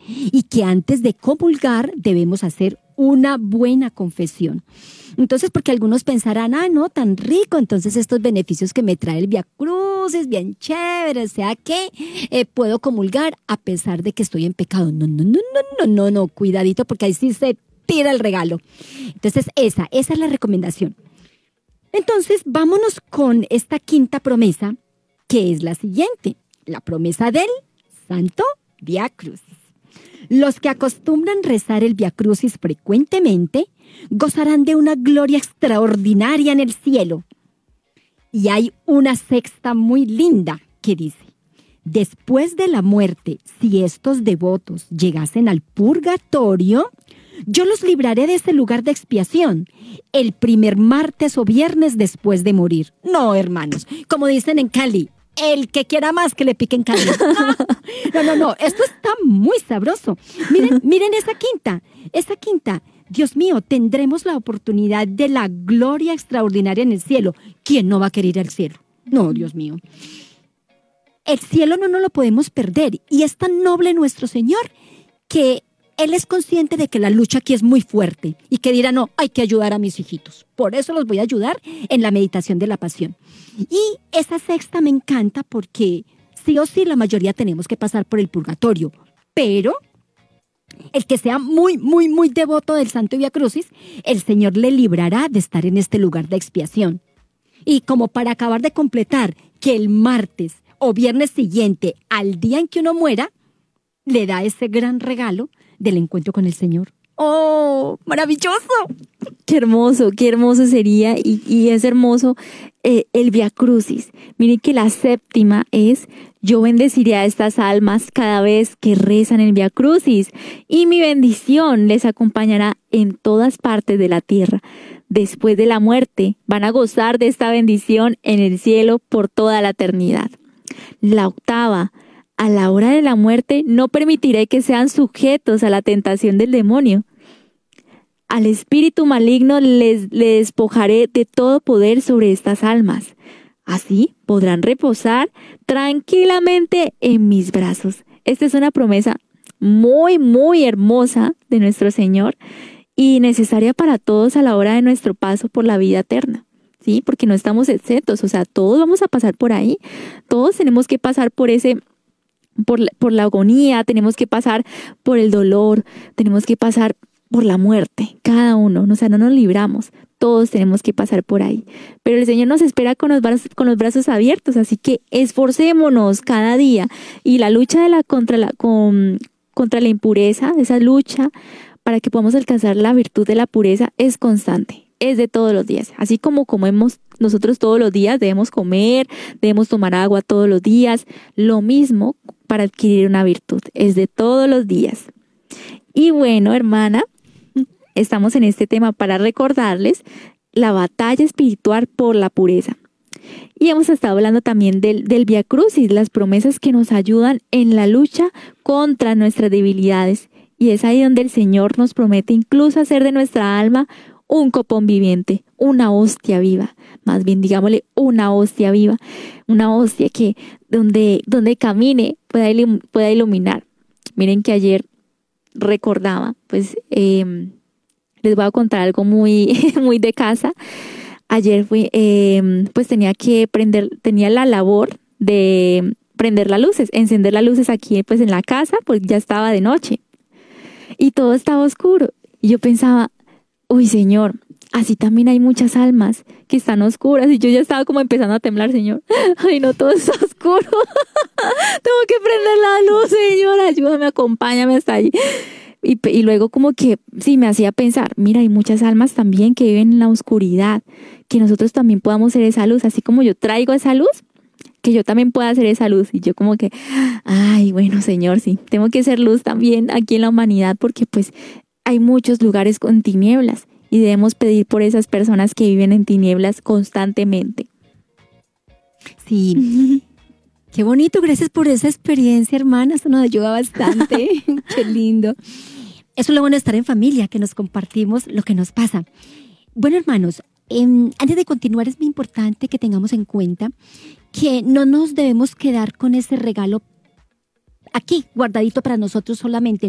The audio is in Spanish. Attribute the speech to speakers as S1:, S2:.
S1: y que antes de comulgar debemos hacer una buena confesión. Entonces, porque algunos pensarán, no, tan rico, entonces estos beneficios que me trae el Vía Crucis, bien chévere, o sea que puedo comulgar a pesar de que estoy en pecado. No, cuidadito, porque ahí sí se tira el regalo. Entonces, esa es la recomendación. Entonces, vámonos con esta quinta promesa, que es la siguiente, la promesa del Santo Vía Crucis. Los que acostumbran rezar el Vía Crucis frecuentemente gozarán de una gloria extraordinaria en el cielo. Y hay una sexta muy linda que dice: después de la muerte, si estos devotos llegasen al purgatorio, yo los libraré de ese lugar de expiación el primer martes o viernes después de morir. No, hermanos, como dicen en Cali, el que quiera más que le piquen Cali. No, esto está muy sabroso. Miren esa quinta. Dios mío, tendremos la oportunidad de la gloria extraordinaria en el cielo. ¿Quién no va a querer ir al cielo? No, Dios mío. El cielo no nos lo podemos perder y es tan noble nuestro Señor que Él es consciente de que la lucha aquí es muy fuerte y que dirá, no, hay que ayudar a mis hijitos. Por eso los voy a ayudar en la meditación de la pasión. Y esa sexta me encanta porque sí o sí la mayoría tenemos que pasar por el purgatorio, pero el que sea muy, muy, muy devoto del Santo Vía Crucis, el Señor le librará de estar en este lugar de expiación. Y como para acabar de completar que el martes o viernes siguiente, al día en que uno muera, le da ese gran regalo del encuentro con el Señor. ¡Oh, maravilloso!
S2: Qué hermoso sería y es hermoso el Vía Crucis. Miren que la séptima es: yo bendeciré a estas almas cada vez que rezan el Vía Crucis y mi bendición les acompañará en todas partes de la tierra. Después de la muerte van a gozar de esta bendición en el cielo por toda la eternidad. La octava: a la hora de la muerte no permitiré que sean sujetos a la tentación del demonio. Al espíritu maligno les despojaré de todo poder sobre estas almas. Así podrán reposar tranquilamente en mis brazos. Esta es una promesa muy, muy hermosa de nuestro Señor y necesaria para todos a la hora de nuestro paso por la vida eterna. ¿Sí? Porque no estamos exentos, o sea, todos vamos a pasar por ahí. Todos tenemos que pasar por la agonía, tenemos que pasar por el dolor, tenemos que pasar por la muerte, cada uno, o sea, no nos libramos, todos tenemos que pasar por ahí, pero el Señor nos espera con los brazos abiertos, así que esforcémonos cada día, y la lucha contra la impureza, esa lucha para que podamos alcanzar la virtud de la pureza es constante, es de todos los días, así como comemos nosotros todos los días, debemos comer, debemos tomar agua todos los días, lo mismo para adquirir una virtud, es de todos los días. Y bueno, hermana, estamos en este tema para recordarles la batalla espiritual por la pureza. Y hemos estado hablando también del Vía Crucis, las promesas que nos ayudan en la lucha contra nuestras debilidades. Y es ahí donde el Señor nos promete incluso hacer de nuestra alma un copón viviente, una hostia viva. Más bien, digámosle, una hostia viva, una hostia que donde camine pueda iluminar. Miren que ayer recordaba, pues les voy a contar algo muy, muy de casa. Ayer pues tenía la labor de prender las luces, encender las luces aquí pues en la casa, pues ya estaba de noche y todo estaba oscuro. Y yo pensaba, uy, Señor, así también hay muchas almas que están oscuras. Y yo ya estaba como empezando a temblar, Señor. Ay, no, todo está oscuro. Tengo que prender la luz, Señor. Ayúdame, acompáñame hasta allí. Y luego como que sí me hacía pensar, mira, hay muchas almas también que viven en la oscuridad, que nosotros también podamos ser esa luz, así como yo traigo esa luz, que yo también pueda ser esa luz. Y yo como que, ay, bueno, Señor, sí, tengo que ser luz también aquí en la humanidad, porque pues hay muchos lugares con tinieblas y debemos pedir por esas personas que viven en tinieblas constantemente.
S1: Sí. Qué bonito, gracias por esa experiencia, hermana, eso nos ayuda bastante. Qué lindo. Eso es lo bueno de estar en familia, que nos compartimos lo que nos pasa. Bueno, hermanos, antes de continuar es muy importante que tengamos en cuenta que no nos debemos quedar con ese regalo aquí, guardadito para nosotros solamente.